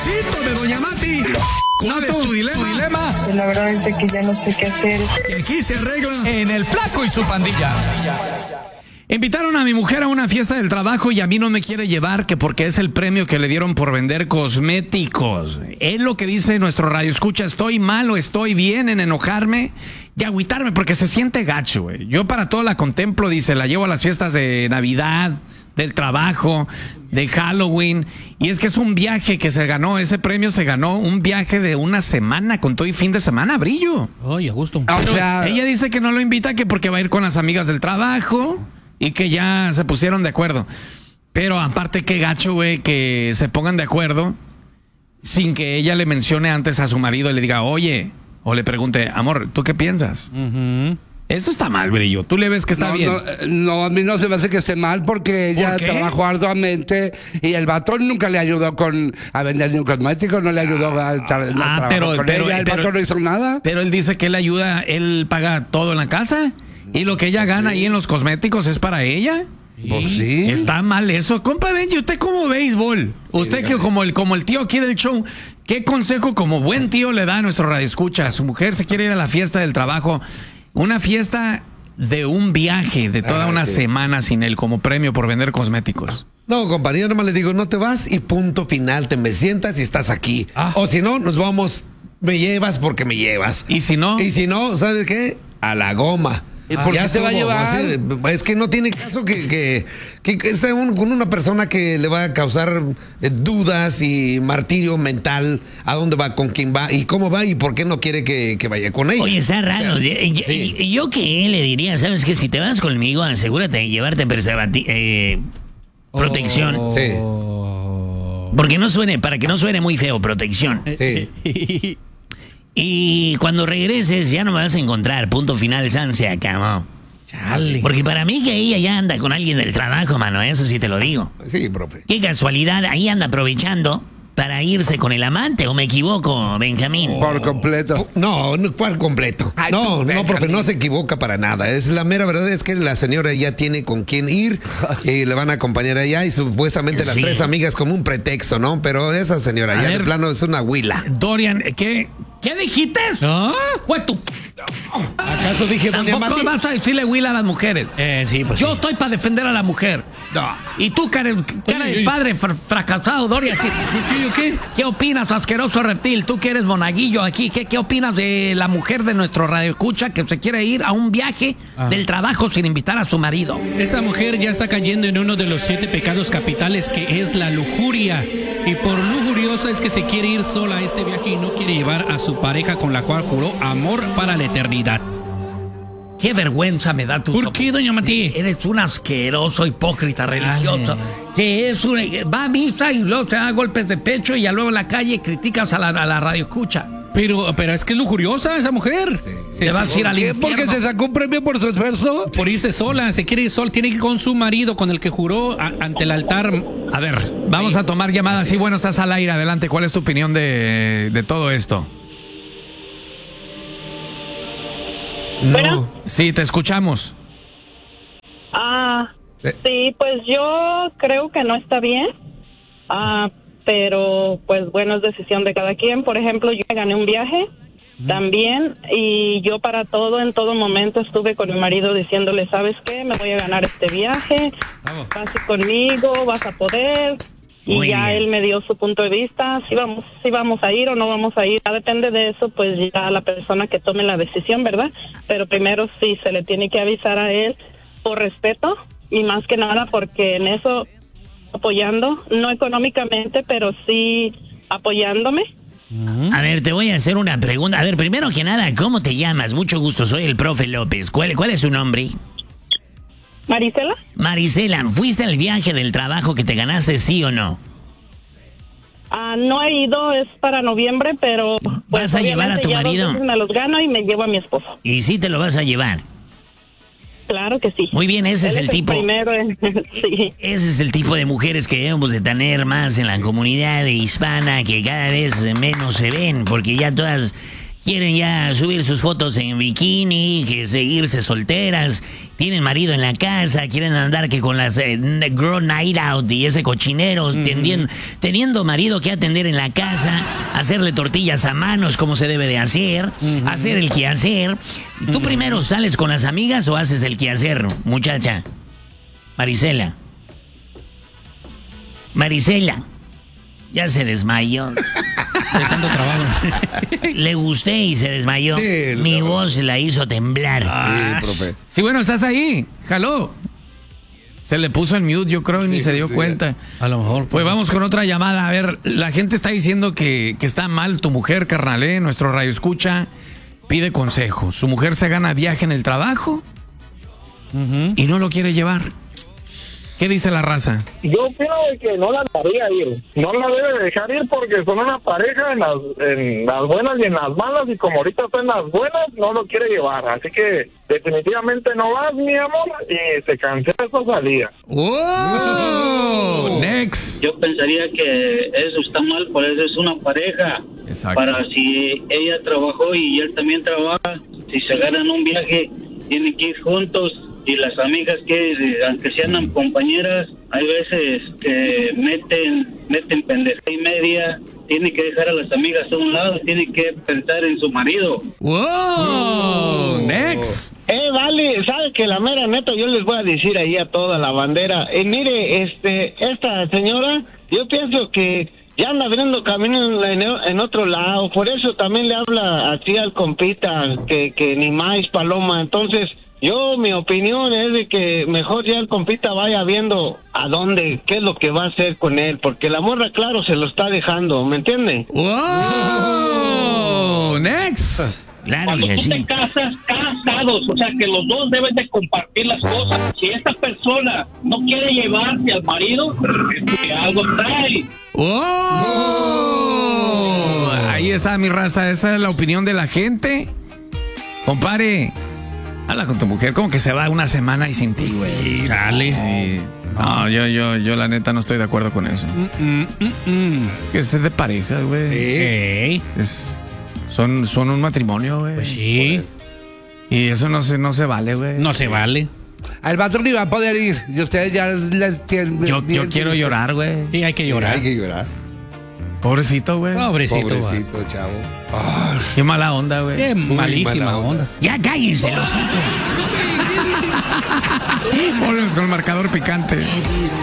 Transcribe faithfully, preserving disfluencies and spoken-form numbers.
Pobrecito de Doña Mati. ¿Cuál es tu dilema? ¿Tu dilema? La verdad es que ya no sé qué hacer. Que aquí se arregla en El Flaco y su pandilla. Invitaron a mi mujer a una fiesta del trabajo y a mí no me quiere llevar, que porque es el premio que le dieron por vender cosméticos. Es lo que dice nuestro radio escucha. ¿Estoy mal o estoy bien en enojarme y agüitarme? Porque se siente gacho, güey. Yo para todo la contemplo, dice, la llevo a las fiestas de Navidad, del trabajo, de Halloween, y es que es un viaje que se ganó, ese premio se ganó un viaje de una semana con todo y fin de semana, Brillo. Ay, a gusto. Pero ella dice que no lo invita, que porque va a ir con las amigas del trabajo y que ya se pusieron de acuerdo. Pero aparte, qué gacho, güey, que se pongan de acuerdo sin que ella le mencione antes a su marido y le diga, oye, o le pregunte, amor, ¿tú qué piensas? Uh-huh. Eso está mal, Brillo. ¿Tú le ves que está no, bien? No, no, a mí no se me hace que esté mal porque ella ¿Por trabajó arduamente y el batón nunca le ayudó con a vender ni un cosmético, no le ayudó a, a, ah, pero, con pero, ella, el pero, batón no hizo nada. Pero él dice que él ayuda, él paga todo en la casa y lo que ella gana ahí en los cosméticos es para ella. Pues sí. Está mal eso. Compa Benji, ¿usted cómo béisbol? Sí, usted que como el, como el tío aquí del show, ¿qué consejo como buen tío le da a nuestro radioescucha? Su mujer se quiere ir a la fiesta del trabajo, una fiesta de un viaje de toda ah, una sí. semana sin él como premio por vender cosméticos. No, compañero, nomás le digo, no te vas y punto final, te me sientas y estás aquí. Ah. O si no, nos vamos, me llevas porque me llevas. Y si no. Y si no, ¿sabes qué? A la goma. ¿Y por qué te va a llevar? Así, es que no tiene caso que, que, que, que esté un, con una persona que le va a causar eh, dudas y martirio mental a dónde va, con quién va y cómo va y por qué no quiere que, que vaya con ella. Oye, está raro. O sea, yo, sí. yo, yo que le diría, ¿sabes qué? Si te vas conmigo, asegúrate de llevarte preservati- eh, protección. Oh. Sí. Porque no suene, para que no suene muy feo, protección. Sí. Y cuando regreses ya no me vas a encontrar. Punto final, San, se acabó. Chale. Porque para mí que ella ya anda con alguien del trabajo, mano, eso sí te lo digo. Sí, profe. Qué casualidad, ahí anda aprovechando para irse con el amante, ¿o me equivoco, Benjamín? Por completo. No, no, ¿cuál completo? Ay, no, no, profe, no se equivoca para nada. Es la mera verdad, es que la señora ya tiene con quién ir y le van a acompañar allá y supuestamente las sí. tres amigas como un pretexto, ¿no? Pero esa señora a ya ver, de plano es una huila. Dorian, ¿qué? ¿Qué dijiste? ¿No? Pues tú. ¿Acaso dije doña Mati? Tampoco vas a decirle huila a las mujeres. Eh, sí, pues Yo sí. estoy para defender a la mujer. No. Y tú, cara, cara de padre fr- fracasado, Dorian. ¿Qué, qué, qué, ¿Qué opinas, asqueroso reptil? Tú que eres monaguillo aquí. ¿Qué, qué opinas de la mujer de nuestro radioescucha que se quiere ir a un viaje ah. del trabajo sin invitar a su marido? Esa mujer ya está cayendo en uno de los siete pecados capitales, que es la lujuria. Y por lujuriosa es que se quiere ir sola a este viaje y no quiere llevar a su pareja con la cual juró amor para la eternidad. Qué vergüenza me da tu... ¿Por qué, doña Mati? Eres un asqueroso hipócrita religioso. Ay. Que es un... Va a misa y luego se da golpes de pecho y ya luego en la calle criticas a la, a la radio escucha. Pero, pero es que es lujuriosa esa mujer. Sí, sí, te vas a ir al infierno. ¿Porque te sacó un premio por su esfuerzo? Por irse sola, se quiere ir sola, tiene que ir con su marido, con el que juró a, ante el altar. A ver, vamos a tomar llamadas. Sí, bueno, estás al aire, adelante. ¿Cuál es tu opinión de, de todo esto? No. Bueno. Sí, te escuchamos. Ah, eh. sí, pues yo creo que no está bien. Ah, pero pues bueno, es decisión de cada quien. Por ejemplo, yo gané un viaje mm. también y yo para todo, en todo momento estuve con mi marido diciéndole, ¿sabes qué? Me voy a ganar este viaje, Vamos. vas conmigo, vas a poder. Muy y ya bien. Él me dio su punto de vista, si vamos, si vamos a ir o no vamos a ir. Depende de eso, pues ya la persona que tome la decisión, ¿verdad? Pero primero sí se le tiene que avisar a él por respeto y más que nada porque en eso apoyando, no económicamente, pero sí apoyándome. A ver, te voy a hacer una pregunta. A ver, primero que nada, ¿cómo te llamas? Mucho gusto, soy el profe López. ¿Cuál, cuál es su nombre? Marisela. Marisela, ¿fuiste al viaje del trabajo que te ganaste, sí o no? Ah, no he ido, es para noviembre, pero... ¿Vas pues, a llevar a tu marido? Me los gano y me llevo a mi esposo. ¿Y sí te lo vas a llevar? Claro que sí. Muy bien, ese Él es el es tipo... El primero, sí. Ese es el tipo de mujeres que debemos de tener más en la comunidad hispana, que cada vez menos se ven, porque ya todas quieren ya subir sus fotos en bikini, que seguirse solteras. tienen marido en la casa, quieren andar que con las eh, girl night out y ese cochinero, uh-huh. tendien, teniendo marido que atender en la casa, hacerle tortillas a manos como se debe de hacer, uh-huh. hacer el quehacer. ¿Tú uh-huh. primero sales con las amigas o haces el quehacer, muchacha? Marisela. Marisela. Ya se desmayó. De tanto trabajo. Le gusté y se desmayó. Sí, Mi voz la hizo temblar. Ah, sí, profe. Sí, bueno, estás ahí. Jaló. Se le puso en mute, yo creo, y sí, ni se dio sí. cuenta. A lo mejor. Pues vamos con otra llamada. A ver, la gente está diciendo que, que está mal tu mujer, carnal, ¿eh? Nuestro radio escucha pide consejo. Su mujer se gana viaje en el trabajo uh-huh. y no lo quiere llevar. ¿Qué dice la raza? Yo opino de que no la dejaría ir. No la debe dejar ir porque son una pareja en las, en las buenas y en las malas. Y como ahorita está en las buenas, no lo quiere llevar. Así que definitivamente no vas, mi amor. Y se cancela esa salida. ¡Oh! Next. Yo pensaría que eso está mal, por eso es una pareja. Exacto. Para si ella trabajó y él también trabaja, si se ganan un viaje, tienen que ir juntos. Y las amigas que, aunque sean compañeras, hay veces que meten, meten pendeja y media, tiene que dejar a las amigas a un lado, tiene que pensar en su marido. ¡Wow! Oh. Next. Eh, vale, sabe que la mera neta yo les voy a decir ahí a toda la bandera. Eh, mire, este, esta señora, yo pienso que ya anda abriendo camino en, en otro lado, por eso también le habla así al compita, que, que ni más paloma, entonces... Yo, mi opinión es de que mejor ya el compita vaya viendo a dónde, qué es lo que va a hacer con él, porque la morra, claro, se lo está dejando, ¿me entiende? ¡Wow! Next. Claro. Cuando tú sí. te casas, casados, o sea que los dos deben de compartir las cosas. Si esta persona no quiere llevarse al marido, es que algo trae. ¡Oh! Ahí está, mi raza, esa es la opinión de la gente. Compare. Habla con tu mujer, como que se va una semana y sin ti, güey. Sí, chale. Sí. No, yo, yo, yo la neta no estoy de acuerdo con eso. Mm, mm, mm. Que es de pareja, güey. Sí. Es, son, son un matrimonio, güey. Pues sí. Pues. Y eso no se, no se vale, güey. No se vale. El patrón iba a poder ir y ustedes ya les tienen. Yo, yo quiero llorar, güey. Sí, hay que llorar. Sí, hay que llorar. Pobrecito, güey. Pobrecito, Pobrecito, güey. chavo. Oh, qué mala onda, güey. Qué Muy malísima mala onda. onda. Ya cállense los hijos. Volvemos con el marcador picante.